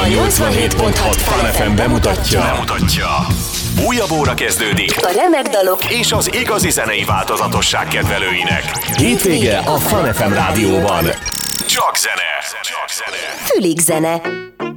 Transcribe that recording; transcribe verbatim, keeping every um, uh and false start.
nyolcvanhét pont hat Fun ef em bemutatja. bemutatja. Újabb óra kezdődik a remek dalok és az igazi zenei változatosság kedvelőinek. Hétvége a Fun ef em rádióban. Csak zene. Csak zene. Fülig zene.